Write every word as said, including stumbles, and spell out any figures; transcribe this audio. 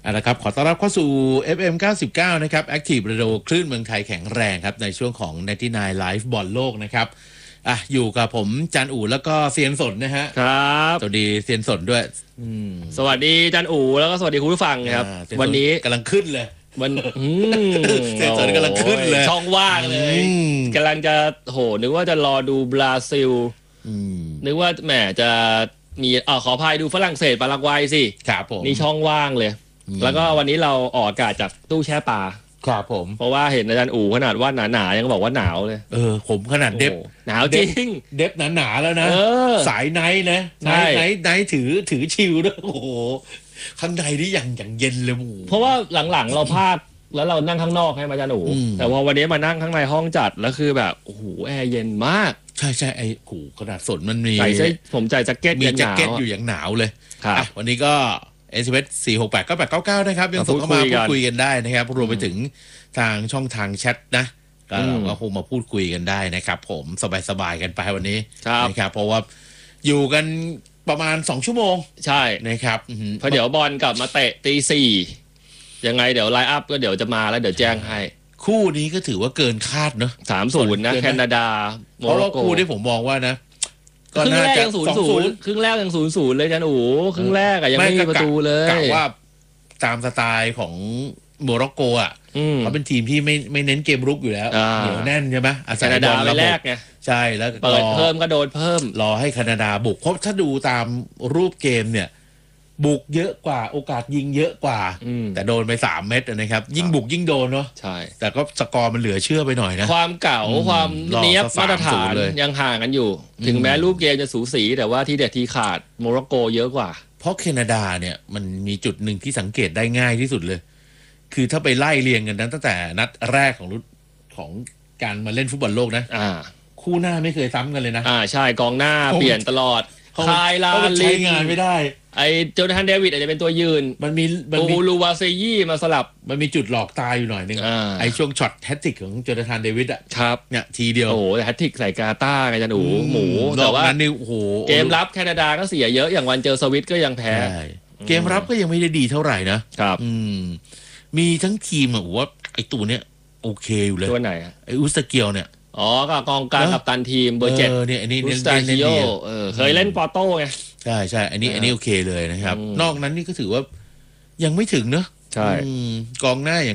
เอาละครับขอต้อนรับเข้าสู่ เอฟ เอ็ม เก้าสิบเก้า นะครับ Active Radio คลื่นเมืองไทยแข็งแรงครับในช่วงของ ไนน์ตี้ไนน์ Live บอลโลกนะครับอ่ะอยู่กับผมจันอู่แล้วก็เซียนสนนะฮะครับสวัสดีเซียนสนด้วยสวัสดีจันอู่แล้วก็สวัสดีคุณผู้ฟังครับวันนี้กำลังขึ้นเลยมันเซียนสนกำลังขึ้นเลยช่องว่างเลยกำลังจะโหนึกว่าจะรอดูบราซิลนึกว่าแหมจะมีอ่าขออภัยดูฝรั่งเศสปารากวัยสิครับผมนี่ช่องว่างเลยแล้วก็วันนี้เราออกอากาศจากตู้แช่ปลาครับผมเพราะว่าเห็นอาจารย์อู๋ขนาดว่าหนาๆยังบอกว่าหนาวเลยเออผมขนาดเด็บหนาวจริงเด็บหนาๆแล้วนะสายไนท์นะไนท์ไนท์ไนท์ถือถือชิลด้วยโอ้โหข้างในนี่อย่างอย่างเย็นเลยหมูเพราะว่าหลังๆเราพากแล้วเรานั่งข้างนอกให้อาจารย์อู๋แต่พอวันนี้มานั่งข้างในห้องจัดแล้วคือแบบโอ้โหแอร์เย็นมากใช่ใช่ไอ้ขู่ขนาดสนมันมีใส่ใช่ผมใจแจ็คเก็ตมีแจ็คเก็ตอยู่อย่างหนาวเลยครับวันนี้ก็เอสเอสสี่หกแปดเก้าแปดเก้าเก้านะครับยังส่งเข้ามาพูดคุยกันได้นะครับรวมไปถึงทางช่องทางแชทนะก็เราคงมาพูดคุยกันได้นะครับผมสบายๆกันไปวันนี้นะครับเพราะว่าอยู่กันประมาณสองชั่วโมงใช่นะครับเพราะเดี๋ยวบอลกลับมาเตะตีสี่ยังไงเดี๋ยวไลน์อัพก็เดี๋ยวจะมาแล้วเดี๋ยวแจ้งให้คู่นี้ก็ถือว่าเกินคาดเนอะสามศูนย์นะแคนาดาเพราะว่าคู่ที่ผมมองว่านะครึ่งแรกยังศูนย์ศูนย์ครึ่งแรกยังศูนย์ศูนย์เลยจันอู๋ครึ่งแรกอะยังไม่มีประตูเลยกะว่าตามสไตล์ของโมร็อกโกอ่ะเขาเป็นทีมที่ไม่ไม่เน้นเกมรุกอยู่แล้วเหนียวแน่นใช่ไหมแคนาดาไปแรกไงใช่แล้วเปิดเพิ่มก็โดนเพิ่มรอให้แคนาดาบุกเพราะถ้าดูตามรูปเกมเนี่ยบุกเยอะกว่าโอกาสยิงเยอะกว่าแต่โดนไปสามเม็ดนะครับยิ่งบุกยิ่งโดนเนาะใช่แต่ก็สกอร์มันเหลือเชื่อไปหน่อยนะความเก่าความเนี้ยบมาตรฐานยังห่างกันอยู่ถึงแม้รูปเกมจะสูสีแต่ว่าที่เด็ดที่ขาดโมร็อกโกเยอะกว่าเพราะแคนาดาเนี่ยมันมีจุดหนึ่งที่สังเกตได้ง่ายที่สุดเลยคือถ้าไปไล่เรียงกันนั้นตั้งแต่นัดแรกของรุ่นของการมาเล่นฟุตบอลโลกนะอ่าคู่หน้าไม่เคยซ้ำกันเลยนะอ่าใช่กองหน้าเปลี่ยนตลอดคายลาลินใช้งานไม่ได้ไอ้โจนาธานเดวิดอาจจะเป็นตัวยืนมันมีมันมีลูวาเซยี่มาสลับมันมีจุดหลอกตายอยู่หน่อยนึงไอ้ช่วงช็อตแฮตติกของโจนาธานเดวิดอ่ะครับเนี่ยทีเดียวโอ้โหแฮตติกใส่กาตาร์ไงจันหนูหมูแต่ว่านั้นนี่โอ้โหเกมรับแคนาดาก็เสียเยอะอย่างวันเจอสวิตก็ยังแพ้เกมรับก็ยังไม่ได้ดีเท่าไหร่นะครับอืมมีทั้งทีมอ่ะว่าไอ้ตัวเนี้ยโอเคอยู่เลยตัวไหนไอ้อุสเกียวเนี่ยอ๋อก็กองกลางกัปตันทีมเบอร์เจ็ดเนี่ยอันนี้อุสตาชิโยเคยเล่นปอโต้ไงใช่ใช่อันนี้อันนี้โอเคเลยนะครับนอกนั้นนี่ก็ถือว่ายังไม่ถึงเนอะใช่กองหน้าอย่าง